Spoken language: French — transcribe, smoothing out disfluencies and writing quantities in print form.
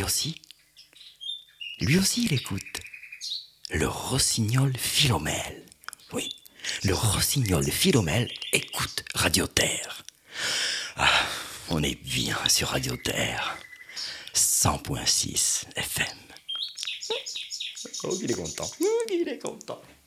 aussi, il écoute le rossignol Philomèle. Oui, le rossignol Philomèle écoute Radio Terre. Ah, on est bien sur Radio Terre. 100.6 FM. Oh, il est content.